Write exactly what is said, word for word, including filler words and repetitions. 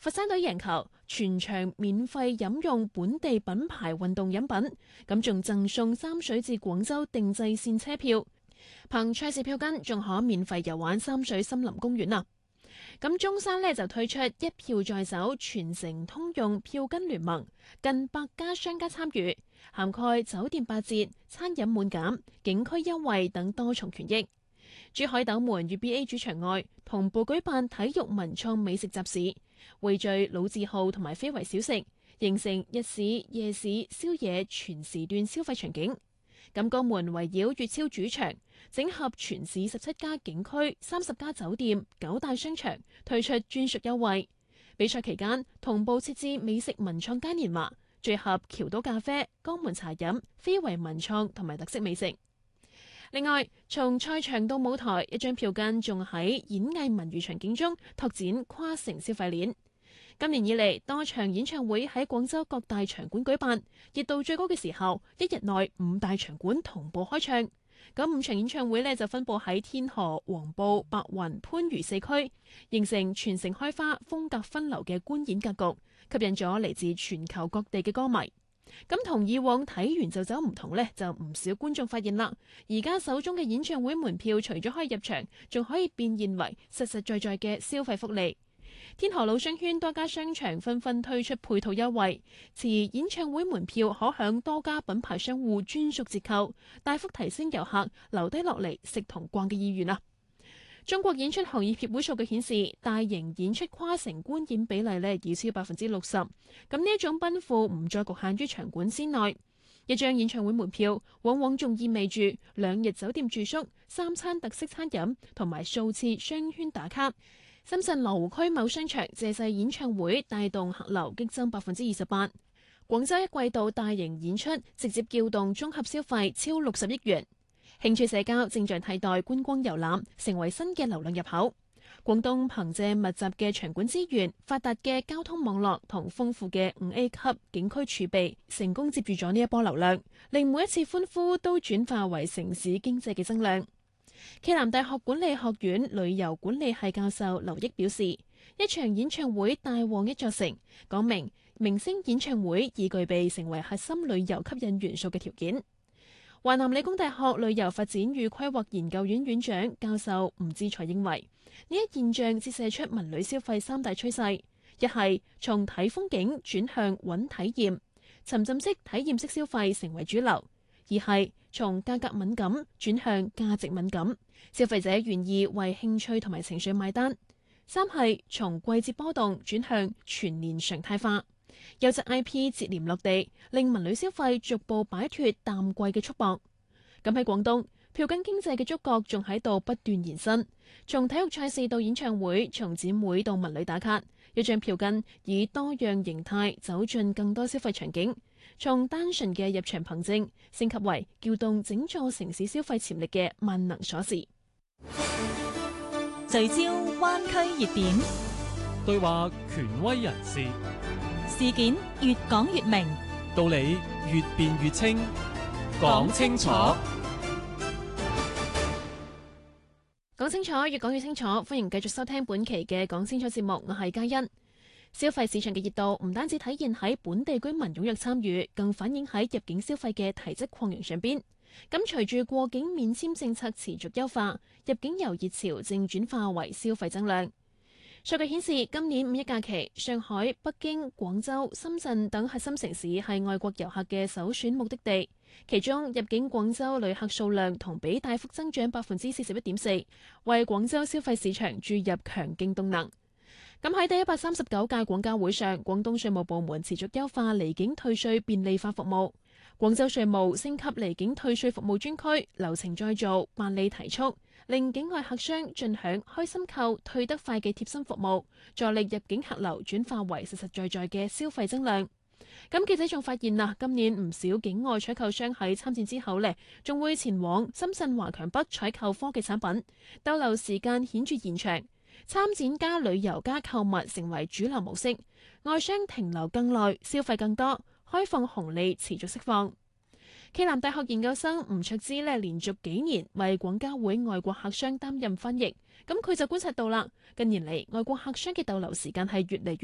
佛山隊贏球，全場免費飲用本地品牌運動飲品，咁仲贈送三水至廣州定制線車票，憑賽事票根仲可免費遊玩三水森林公園啊！咁中山呢就推出一票在手全城通用票根聯盟，近百家商家參與，涵蓋酒店八折、餐飲滿減、景區優惠等多重權益。珠海斗門粵 B A 主場外同步舉辦體育文創美食集市，匯聚老字號同埋非遺小食，形成日市、夜市、宵夜全時段消費場景。咁江門圍繞粵超主場，整合全市十七家景區、三十家酒店、九大商場，推出專屬優惠。比賽期間同步設置美食文創嘉年華，聚合橋島咖啡、江門茶飲、非遺文創同埋特色美食。另外，從賽場到舞台，一張票根仲喺演藝文娛場景中拓展跨城消費鏈。今年以嚟，多場演唱會喺廣州各大場館舉辦，熱度最高嘅時候，一日內五大場館同步開唱。咁五場演唱會呢就分佈喺天河、黃埔、白雲、番禺四區，形成全城開花、風格分流嘅觀演格局，吸引咗嚟自全球各地嘅歌迷。咁同以往睇完就走唔同呢，就唔少觀眾發現啦。而家手中嘅演唱會門票，除咗可以入場，仲可以變現為實實在在嘅消費福利。天河老商圈多家商場紛紛推出配套優惠，持演唱會門票可享多家品牌商戶專屬折扣，大幅提升遊客留低落嚟食同逛嘅意願啊！中國演出行業協會數據顯示，大型演出跨城觀演比例呢已超百分之六十。咁呢一種奔赴唔再局限於場館之內，一張演唱會門票往往仲意味住兩日酒店住宿、三餐特色餐飲同埋數次商圈打卡。深圳羅湖區某商場借勢演唱會帶動客流激增百分之二十八。廣州一季度大型演出直接撬動綜合消費超六十億元。興趣社交正在替代觀光遊覽，成為新嘅流量入口。廣東憑借密集嘅場館資源、發達嘅交通網絡同豐富嘅五 A 級景區儲備，成功接住咗呢一波流量，令每一次歡呼都轉化為城市經濟嘅增量。暨南大學管理學院旅遊管理系教授劉益表示，一場演唱會帶旺一座城，講明明星演唱會已具備成為核心旅遊吸引元素嘅條件。華南理工大學旅遊發展與規劃研究院院長教授吳志才認為，呢一現象折射出文旅消費三大趨勢：一係從睇風景轉向揾體驗，沉浸式體驗式消費成為主流；二係從價格敏感轉向價值敏感，消費者願意為興趣同埋情緒買單；三係從季節波動轉向全年常態化。優質 I P 接連落地，令文旅消費逐步擺脫淡季嘅束縛。咁喺廣東，票根經濟嘅觸角仲喺度不斷延伸，從體育賽事到演唱會，從展會到文旅打卡，一張票根以多樣形態走進更多消費場景，從單純嘅入場憑證升級為撬動整座城市消費潛力嘅萬能鎖匙。 聚焦灣區熱點， 對話權威人士， 事件越講越明， 道理越辯越清，講清楚， 講清楚，越講越清楚。歡迎繼續收聽本期嘅講清楚節目，我係嘉欣。消費市場嘅熱度唔單止體現喺本地居民踴躍參與，更反映喺入境消費嘅提質擴容上邊。咁隨住過境免簽政策持續優化，入境遊熱潮正轉化為消費增量。數據顯示，今年五一假期，上海、北京、廣州、深圳等核心城市係外國遊客嘅首選目的地。其中，入境廣州旅客數量同比大幅增長百分之四十一點四，為廣州消費市場注入強勁動能。咁喺第一百三十九屆廣交會上，廣東稅務部門持續優化離境退稅便利化服務。廣州稅務升級離境退稅服務專區，流程再造，辦理提速，令境外客商盡享開心購、退得快嘅貼心服務，助力入境客流轉化為實實在在嘅消費增量。咁記者仲發現啊，今年唔少境外採購商喺參戰之後呢，仲會前往深圳華強北採購科技產品，逗留時間顯著延長，參展加旅遊加購物成為主流模式，外商停留更耐，消費更多，開放紅利持續釋放。暨南大學研究生吳卓之呢，連續幾年為廣交會外國客商擔任翻譯，咁佢就觀察到啦，近年嚟外國客商嘅逗留時間係越嚟